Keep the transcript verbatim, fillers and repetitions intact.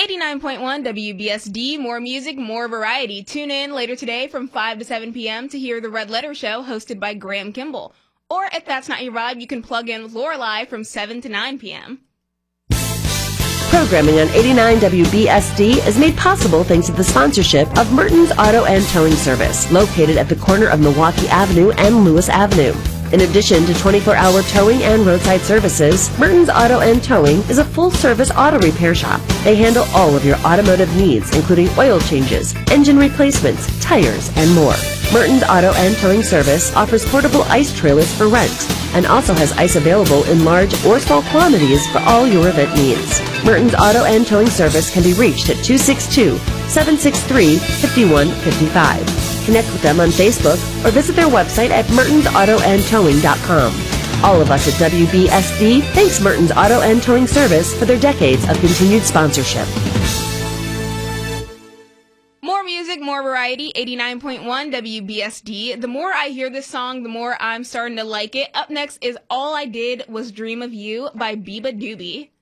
eighty-nine point one W B S D, more music, more variety. Tune in later today from five to seven p.m. to hear The Red Letter Show hosted by Graham Kimball. Or if that's not your vibe, you can plug in with Lorelei from seven to nine p.m. Programming on eighty-nine W B S D is made possible thanks to the sponsorship of Merton's Auto and Towing Service, located at the corner of Milwaukee Avenue and Lewis Avenue. In addition to twenty-four hour towing and roadside services, Merton's Auto and Towing is a full-service auto repair shop. They handle all of your automotive needs, including oil changes, engine replacements, tires, and more. Merton's Auto and Towing Service offers portable ice trailers for rent and also has ice available in large or small quantities for all your event needs. Merton's Auto and Towing Service can be reached at two six two, seven six three, five one five five. Connect with them on Facebook or visit their website at mertons auto and towing dot com. All of us at W B S D thanks Merton's Auto and Towing Service for their decades of continued sponsorship. More music, more variety, eighty-nine point one W B S D. The more I hear this song, the more I'm starting to like it. Up next is All I Did Was Dream of You by Biba Doobie.